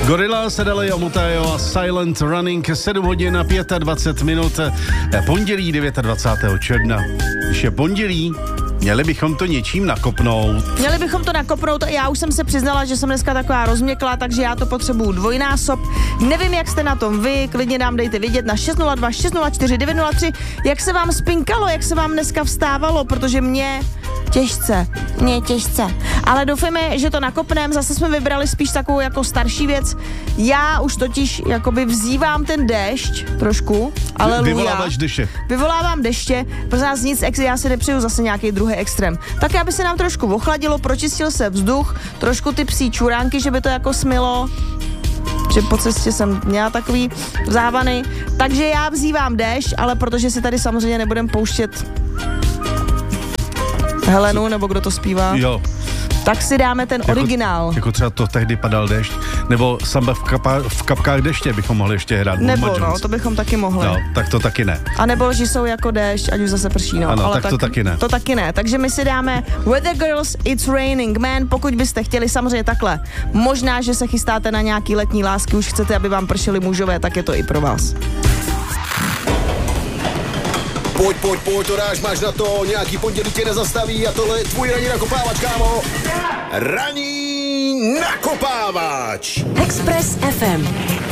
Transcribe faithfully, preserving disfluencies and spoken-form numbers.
Gorilla, Sedali, Omutajo a Silent Running, sedm hodin a dvacet pět minut, pondělí dvacátého devátého června. Když je pondělí, měli bychom to něčím nakopnout. Měli bychom to nakopnout, já už jsem se přiznala, že jsem dneska taková rozměklá, takže já to potřebuju dvojnásob. Nevím, jak jste na tom vy, klidně nám dejte vědět na šest nula dva šest nula čtyři devět nula tři, jak se vám spinkalo, jak se vám dneska vstávalo, protože mě těžce, mě těžce. Ale doufáme, že to nakopneme, zase jsme vybrali spíš takovou jako starší věc. Já už totiž jakoby vzývám ten déšť trošku, ale Vyvoláváš deště. Vyvolávám deště, pro nás nic, já si nepřeju zase nějaký druhý extrém. Tak aby se nám trošku ochladilo, pročistil se vzduch, trošku ty psí čuránky, že by to jako smilo, že po cestě jsem měla takový závany. Takže já vzývám déšť, ale protože si tady samozřejmě nebudem pouštět Helenu, nebo kdo to zpívá. Jo. Tak si dáme ten jako, originál. Jako třeba to tehdy padal déšť, nebo Samba v, kapa, v kapkách deště bychom mohli ještě hrát. Nebo no, to bychom taky mohli. No, tak to taky ne. A nebo lži jsou jako déšť, ať už zase prší, no. Ano, ale tak, tak to taky ne. To taky ne. Takže my si dáme Weather Girls, It's Raining Man, pokud byste chtěli, samozřejmě takhle. Možná, že se chystáte na nějaký letní lásky, už chcete, aby vám pršeli mužové, tak je to i pro vás. Pojď, pojď, pojď, to dáš, máš na to, nějaký pondělí tě nezastaví a tohle je tvůj ranní nakopávač, kámo. Ranní nakopávač. Express ef em.